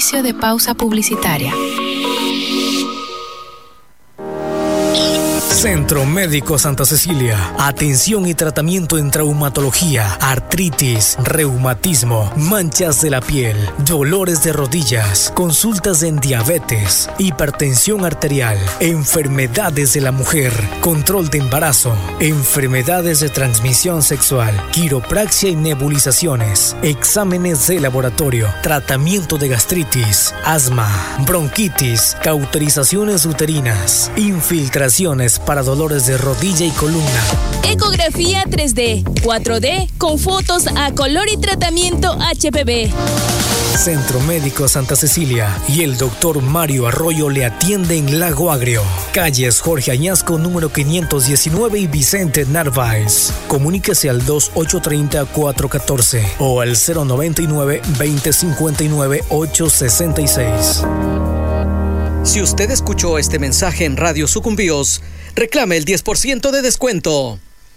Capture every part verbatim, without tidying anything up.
Inicio de pausa publicitaria. Centro Médico Santa Cecilia. Atención y tratamiento en traumatología, artritis, reumatismo, manchas de la piel, dolores de rodillas, consultas en diabetes, hipertensión arterial, enfermedades de la mujer, control de embarazo, enfermedades de transmisión sexual, quiropraxia y nebulizaciones, exámenes de laboratorio, tratamiento de gastritis, asma, bronquitis, cauterizaciones uterinas, infiltraciones para dolores de rodilla y columna. Ecografía tres D, cuatro D con fotos a color y tratamiento H P V. Centro Médico Santa Cecilia y el doctor Mario Arroyo le atiende en Lago Agrio, calles Jorge Añasco número quinientos diecinueve y Vicente Narváez. Comuníquese al dos ocho tres cero cuatro uno cuatro o al cero noventa y nueve veinte cincuenta y nueve ocho sesenta y seis. Si usted escuchó este mensaje en Radio Sucumbíos, reclame el diez por ciento de descuento.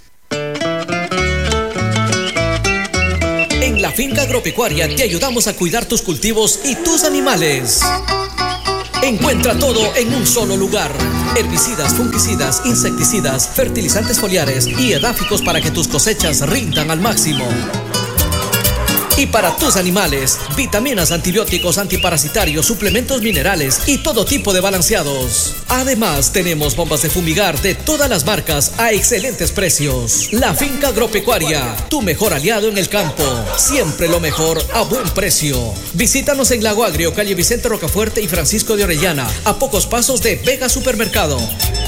En la Finca Agropecuaria te ayudamos a cuidar tus cultivos y tus animales. Encuentra todo en un solo lugar. Herbicidas, fungicidas, insecticidas, fertilizantes foliares y edáficos para que tus cosechas rindan al máximo. Y para tus animales, vitaminas, antibióticos, antiparasitarios, suplementos minerales y todo tipo de balanceados. Además, tenemos bombas de fumigar de todas las marcas a excelentes precios. La Finca Agropecuaria, tu mejor aliado en el campo. Siempre lo mejor a buen precio. Visítanos en Lago Agrio, calle Vicente Rocafuerte y Francisco de Orellana, a pocos pasos de Vega Supermercado.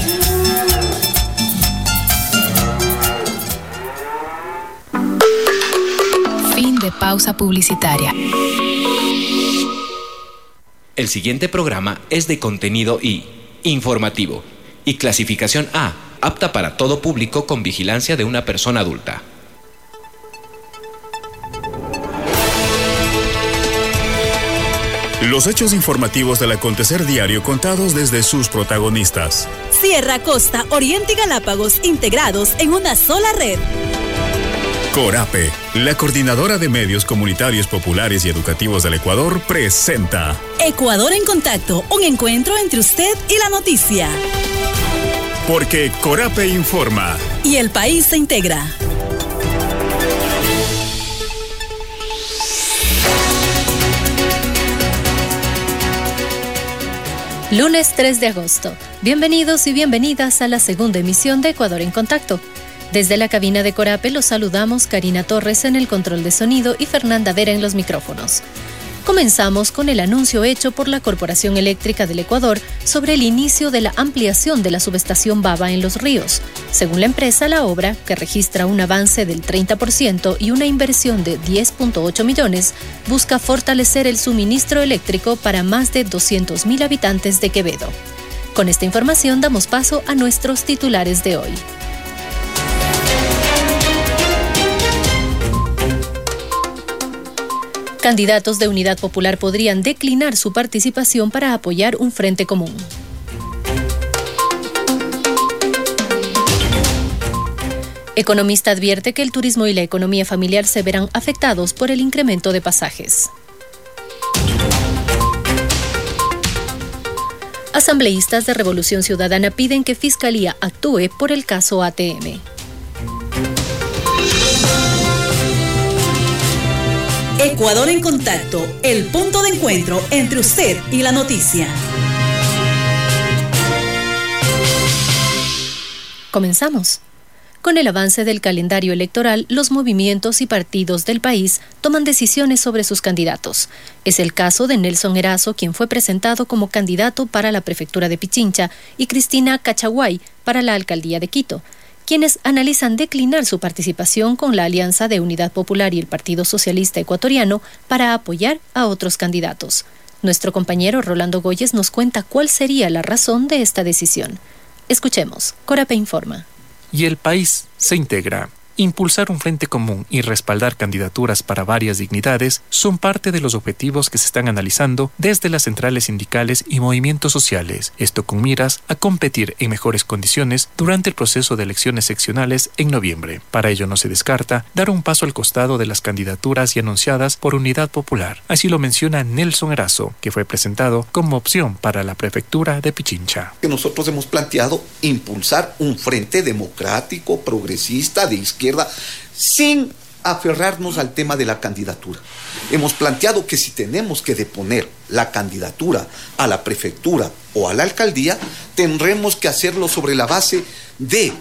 De pausa publicitaria. El siguiente programa es de contenido I, informativo, y clasificación A, apta para todo público con vigilancia de una persona adulta. Los hechos informativos del acontecer diario contados desde sus protagonistas. Sierra, Costa, Oriente y Galápagos integrados en una sola red. Corape, la coordinadora de medios comunitarios populares y educativos del Ecuador, presenta Ecuador en Contacto, un encuentro entre usted y la noticia. Porque Corape informa. Y el país se integra. Lunes tres de agosto. Bienvenidos y bienvenidas a la segunda emisión de Ecuador en Contacto. Desde la cabina de Corape los saludamos Karina Torres en el control de sonido y Fernanda Vera en los micrófonos. Comenzamos con el anuncio hecho por la Corporación Eléctrica del Ecuador sobre el inicio de la ampliación de la subestación Baba en Los Ríos. Según la empresa, la obra, que registra un avance del treinta por ciento y una inversión de diez punto ocho millones, busca fortalecer el suministro eléctrico para más de doscientos mil habitantes de Quevedo. Con esta información damos paso a nuestros titulares de hoy. Candidatos de Unidad Popular podrían declinar su participación para apoyar un frente común. Economista advierte que el turismo y la economía familiar se verán afectados por el incremento de pasajes. Asambleístas de Revolución Ciudadana piden que Fiscalía actúe por el caso A T M. Ecuador en Contacto, el punto de encuentro entre usted y la noticia. Comenzamos. Con el avance del calendario electoral, los movimientos y partidos del país toman decisiones sobre sus candidatos. Es el caso de Nelson Erazo, quien fue presentado como candidato para la prefectura de Pichincha, y Cristina Cachaguay para la alcaldía de Quito, quienes analizan declinar su participación con la Alianza de Unidad Popular y el Partido Socialista Ecuatoriano para apoyar a otros candidatos. Nuestro compañero Rolando Goyes nos cuenta cuál sería la razón de esta decisión. Escuchemos. Corape informa. Y el país se integra. Impulsar un frente común y respaldar candidaturas para varias dignidades son parte de los objetivos que se están analizando desde las centrales sindicales y movimientos sociales, esto con miras a competir en mejores condiciones durante el proceso de elecciones seccionales en noviembre. Para ello no se descarta dar un paso al costado de las candidaturas y anunciadas por Unidad Popular. Así lo menciona Nelson Erazo, que fue presentado como opción para la prefectura de Pichincha. Nosotros hemos planteado impulsar un frente democrático, progresista, de izquierda, sin aferrarnos al tema de la candidatura. Hemos planteado que si tenemos que deponer la candidatura a la prefectura o a la alcaldía, tendremos que hacerlo sobre la base de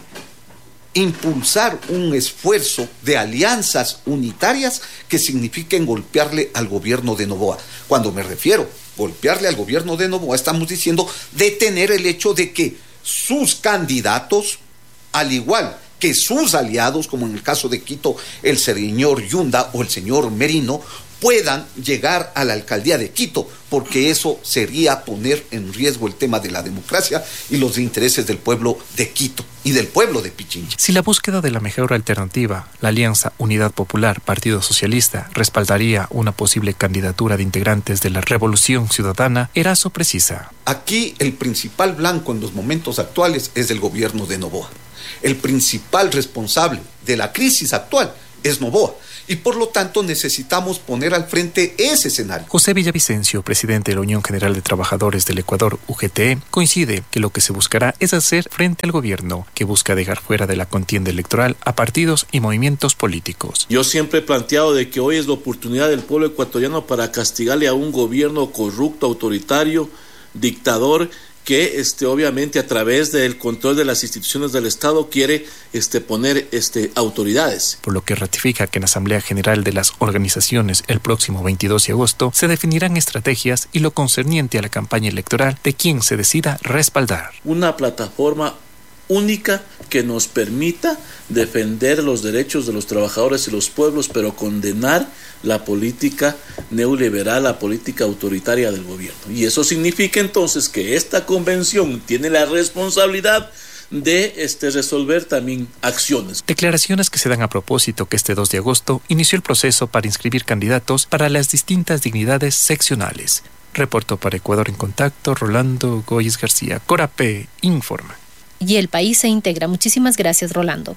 impulsar un esfuerzo de alianzas unitarias que signifiquen golpearle al gobierno de Noboa. Cuando me refiero a golpearle al gobierno de Noboa, estamos diciendo detener el hecho de que sus candidatos, al igual que sus aliados, como en el caso de Quito, el señor Yunda o el señor Merino, puedan llegar a la alcaldía de Quito, porque eso sería poner en riesgo el tema de la democracia y los intereses del pueblo de Quito y del pueblo de Pichincha. Si la búsqueda de la mejor alternativa, la Alianza Unidad Popular Partido Socialista, respaldaría una posible candidatura de integrantes de la Revolución Ciudadana, Erazo precisa. Aquí el principal blanco en los momentos actuales es el gobierno de Noboa. El principal responsable de la crisis actual es Noboa. Y por lo tanto necesitamos poner al frente ese escenario. José Villavicencio, presidente de la Unión General de Trabajadores del Ecuador, U G T E, coincide que lo que se buscará es hacer frente al gobierno, que busca dejar fuera de la contienda electoral a partidos y movimientos políticos. Yo siempre he planteado de que hoy es la oportunidad del pueblo ecuatoriano para castigarle a un gobierno corrupto, autoritario, dictador, que este, obviamente a través del control de las instituciones del Estado quiere este, poner este, autoridades. Por lo que ratifica que en la Asamblea General de las Organizaciones el próximo veintidós de agosto se definirán estrategias y lo concerniente a la campaña electoral de quien se decida respaldar. Una plataforma única que nos permita defender los derechos de los trabajadores y los pueblos, pero condenar la política neoliberal, la política autoritaria del gobierno. Y eso significa entonces que esta convención tiene la responsabilidad de este, resolver también acciones. Declaraciones que se dan a propósito que este dos de agosto inició el proceso para inscribir candidatos para las distintas dignidades seccionales. Reportó para Ecuador en Contacto Rolando Goyes García. Corape informa. Y el país se integra. Muchísimas gracias, Rolando.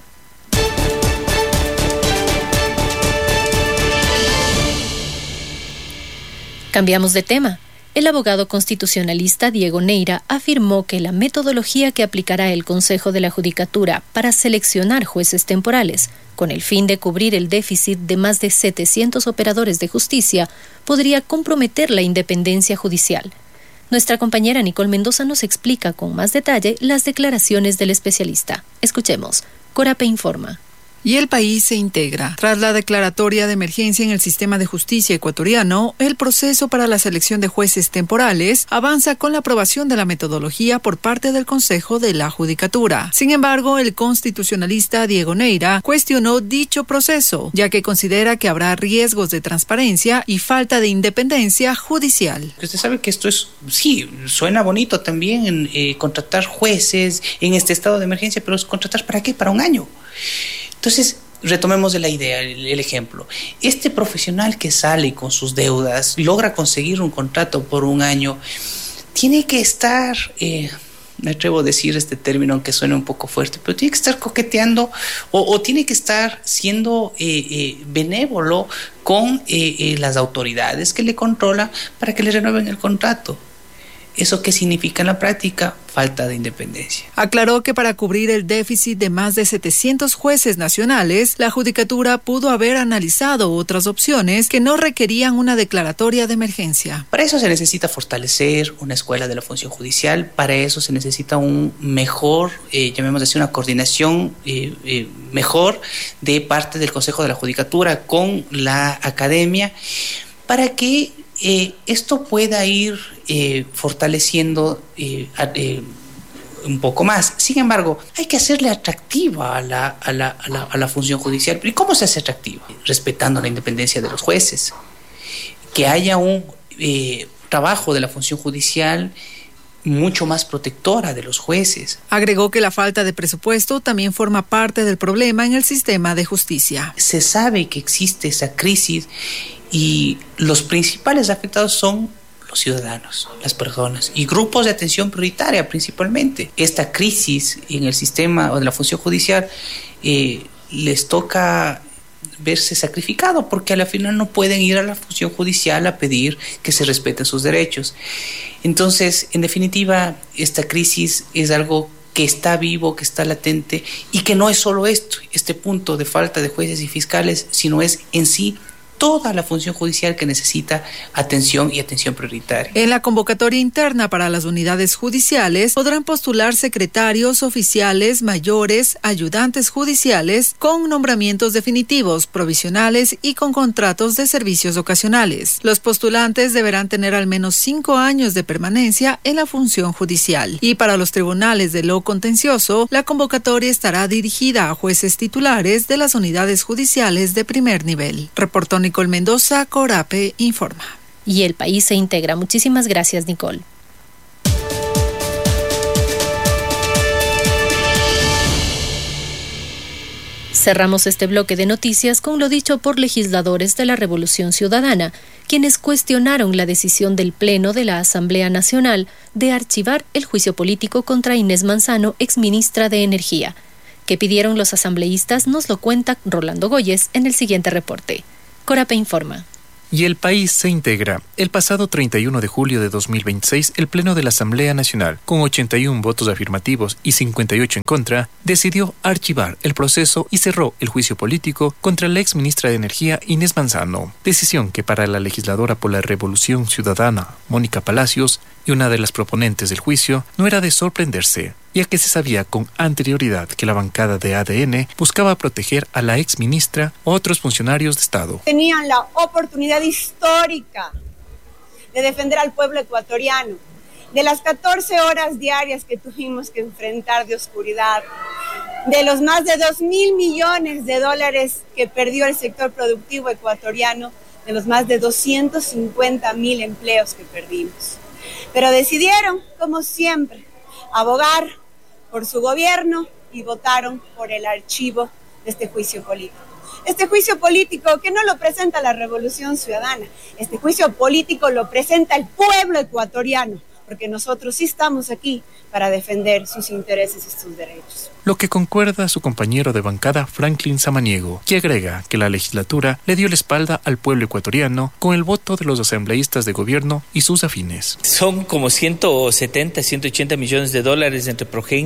Cambiamos de tema. El abogado constitucionalista Diego Neira afirmó que la metodología que aplicará el Consejo de la Judicatura para seleccionar jueces temporales, con el fin de cubrir el déficit de más de setecientos operadores de justicia, podría comprometer la independencia judicial. Nuestra compañera Nicole Mendoza nos explica con más detalle las declaraciones del especialista. Escuchemos. Corape informa. Y el país se integra. Tras la declaratoria de emergencia en el sistema de justicia ecuatoriano, el proceso para la selección de jueces temporales avanza con la aprobación de la metodología por parte del Consejo de la Judicatura. Sin embargo, el constitucionalista Diego Neira cuestionó dicho proceso, ya que considera que habrá riesgos de transparencia y falta de independencia judicial. Usted sabe que esto es, sí, suena bonito también en, eh, contratar jueces en este estado de emergencia, pero ¿contratar para qué? Para un año. Entonces, retomemos de la idea, el, el ejemplo. Este profesional que sale con sus deudas, logra conseguir un contrato por un año, tiene que estar, eh, me atrevo a decir este término aunque suene un poco fuerte, pero tiene que estar coqueteando o, o tiene que estar siendo eh, eh, benévolo con eh, eh, las autoridades que le controlan para que le renueven el contrato. ¿Eso qué significa en la práctica? Falta de independencia. Aclaró que para cubrir el déficit de más de setecientos jueces nacionales, la Judicatura pudo haber analizado otras opciones que no requerían una declaratoria de emergencia. Para eso se necesita fortalecer una escuela de la función judicial, para eso se necesita un mejor, eh, llamémoslo así, una coordinación eh, eh, mejor de parte del Consejo de la Judicatura con la academia, para que Eh, esto pueda ir eh, fortaleciendo eh, eh, un poco más. Sin embargo, hay que hacerle atractiva a la, a la, a la, a la función judicial. ¿Y cómo se hace atractiva? Respetando la independencia de los jueces. Que haya un eh, trabajo de la función judicial mucho más protectora de los jueces. Agregó que la falta de presupuesto también forma parte del problema en el sistema de justicia. Se sabe que existe esa crisis y los principales afectados son los ciudadanos, las personas y grupos de atención prioritaria principalmente. Esta crisis en el sistema o en la función judicial eh, les toca verse sacrificado porque a la final no pueden ir a la función judicial a pedir que se respeten sus derechos. Entonces, en definitiva, esta crisis es algo que está vivo, que está latente y que no es solo esto, este punto de falta de jueces y fiscales, sino es en sí toda la función judicial que necesita atención y atención prioritaria. En la convocatoria interna para las unidades judiciales podrán postular secretarios, oficiales, mayores, ayudantes judiciales con nombramientos definitivos, provisionales y con contratos de servicios ocasionales. Los postulantes deberán tener al menos cinco años de permanencia en la función judicial. Y para los tribunales de lo contencioso, la convocatoria estará dirigida a jueces titulares de las unidades judiciales de primer nivel. Reportó Nicole Mendoza, Corape informa. Y el país se integra. Muchísimas gracias, Nicole. Cerramos este bloque de noticias con lo dicho por legisladores de la Revolución Ciudadana, quienes cuestionaron la decisión del Pleno de la Asamblea Nacional de archivar el juicio político contra Inés Manzano, exministra de Energía. ¿Qué pidieron los asambleístas? Nos lo cuenta Rolando Goyes en el siguiente reporte. Corape informa. Y el país se integra. El pasado treinta y uno de julio de dos mil veintiséis, el Pleno de la Asamblea Nacional, con ochenta y uno votos afirmativos y cincuenta y ocho en contra, decidió archivar el proceso y cerró el juicio político contra la ex ministra de Energía Inés Manzano. Decisión que para la legisladora por la Revolución Ciudadana, Mónica Palacios, y una de las proponentes del juicio, no era de sorprenderse, ya que se sabía con anterioridad que la bancada de A D N buscaba proteger a la ex ministra o otros funcionarios de Estado. Tenían la oportunidad histórica de defender al pueblo ecuatoriano, de las catorce horas diarias que tuvimos que enfrentar de oscuridad, de los más de dos mil millones de dólares que perdió el sector productivo ecuatoriano, de los más de doscientos cincuenta mil empleos que perdimos. Pero decidieron, como siempre, abogar por su gobierno y votaron por el archivo de este juicio político. Este juicio político que no lo presenta la Revolución Ciudadana, este juicio político lo presenta el pueblo ecuatoriano, porque nosotros sí estamos aquí para defender sus intereses y sus derechos. Lo que concuerda su compañero de bancada Franklin Samaniego, que agrega que la legislatura le dio la espalda al pueblo ecuatoriano con el voto de los asambleístas de gobierno y sus afines. Son como ciento setenta, ciento ochenta millones de dólares entre Progen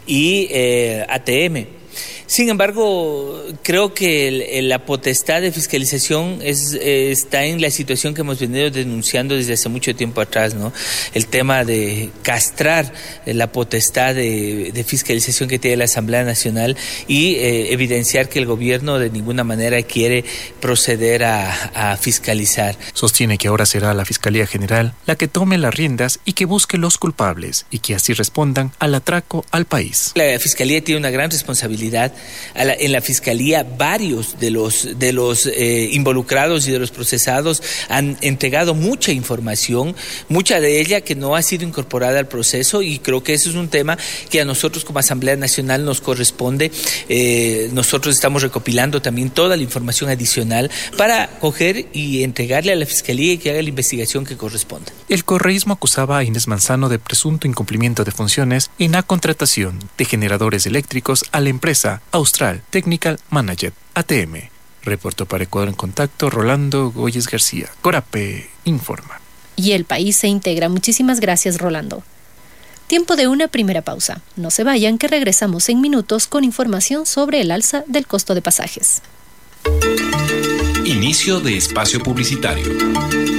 y eh, A T M. Sin embargo, creo que el, el, la potestad de fiscalización es, eh, está en la situación que hemos venido denunciando desde hace mucho tiempo atrás, ¿no? El tema de castrar eh, la potestad de, de fiscalización que tiene la Asamblea Nacional y eh, evidenciar que el gobierno de ninguna manera quiere proceder a, a fiscalizar. Sostiene que ahora será la Fiscalía General la que tome las riendas y que busque los culpables y que así respondan al atraco al país. La Fiscalía tiene una gran responsabilidad. A la, en la Fiscalía varios de los, de los eh, involucrados y de los procesados han entregado mucha información, mucha de ella que no ha sido incorporada al proceso, y creo que eso es un tema que a nosotros como Asamblea Nacional nos corresponde. Eh, nosotros estamos recopilando también toda la información adicional para coger y entregarle a la Fiscalía y que haga la investigación que corresponda. El correísmo acusaba a Inés Manzano de presunto incumplimiento de funciones en la contratación de generadores eléctricos a la empresa Austral Technical Manager, A T M. Reportó para Ecuador en Contacto Rolando Goyes García. Corape informa. Y el país se integra. Muchísimas gracias, Rolando. Tiempo de una primera pausa. No se vayan, que regresamos en minutos con información sobre el alza del costo de pasajes. Inicio de espacio publicitario.